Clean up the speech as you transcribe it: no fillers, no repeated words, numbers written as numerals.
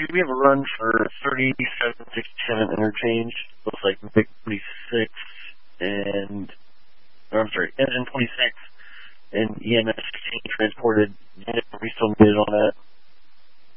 we have a run for 3767 interchange. Looks like MIG 26 and, I'm sorry, engine 26 and EMS 16 transported. We still need it on that.